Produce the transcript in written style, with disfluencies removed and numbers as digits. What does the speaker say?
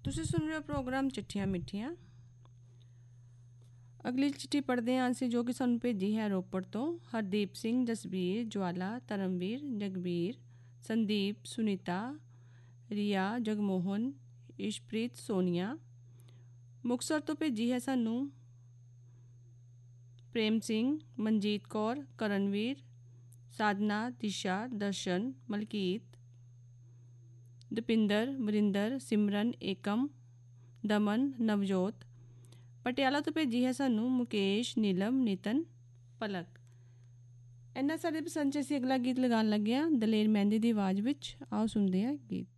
ਤੁਸੀਂ ਸੁਣ ਰਹੇ ਹੋ ਪ੍ਰੋਗਰਾਮ ਚਿੱਠੀਆਂ ਮਿੱਠੀਆਂ। ਅਗਲੀ ਚਿੱਠੀ ਪੜ੍ਹਦੇ ਹਾਂ ਅਸੀਂ, ਜੋ ਕਿ ਸਾਨੂੰ ਭੇਜੀ ਹੈ ਰੋਪੜ ਤੋਂ ਹਰਦੀਪ ਸਿੰਘ, ਜਸਬੀਰ, ਜਵਾਲਾ, ਧਰਮਵੀਰ, ਜਗਬੀਰ, ਸੰਦੀਪ, ਸੁਨੀਤਾ, ਰੀਆ, ਜਗਮੋਹਨ, ਇਸ਼ਪ੍ਰੀਤ, ਸੋਨੀਆ। ਮੁਕਤਸਰ ਤੋਂ ਭੇਜੀ ਹੈ ਸਾਨੂੰ ਪ੍ਰੇਮ ਸਿੰਘ, ਮਨਜੀਤ ਕੌਰ, ਕਰਨਵੀਰ, ਸਾਧਨਾ, ਦਿਸ਼ਾ, ਦਰਸ਼ਨ, ਮਲਕੀਤ, ਦਪਿੰਦਰ, ਵਰਿੰਦਰ, ਸਿਮਰਨ, ਏਕਮ, ਦਮਨ, ਨਵਜੋਤ। ਪਟਿਆਲਾ ਤੋਂ ਭੇਜੀ ਹੈ ਸਾਨੂੰ ਮੁਕੇਸ਼, ਨੀਲਮ, ਨਿਤਨ, ਪਲਕ। ਇੰਨਾ ਸਾਡੇ ਪਸੰਦ 'ਚ ਅਸੀਂ ਅਗਲਾ ਗੀਤ ਲਗਾਉਣ ਲੱਗੇ ਹਾਂ ਦਲੇਰ ਮਹਿੰਦੀ ਦੀ ਆਵਾਜ਼ ਵਿੱਚ। ਆਓ ਸੁਣਦੇ ਹਾਂ ਗੀਤ।